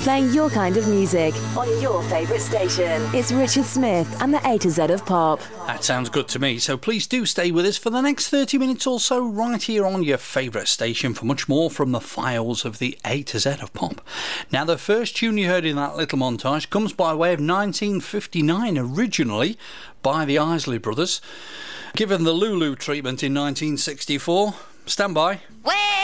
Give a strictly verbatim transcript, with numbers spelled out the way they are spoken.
playing your kind of music on your favourite station. It's Richard Smith and the A to Z of Pop. That sounds good to me, so please do stay with us for the next thirty minutes or so right here on your favourite station for much more from the files of the A to Z of Pop. Now, the first tune you heard in that little montage comes by way of nineteen fifty-nine, originally by the Isley Brothers, given the Lulu treatment in nineteen sixty-four. Stand by. Wait.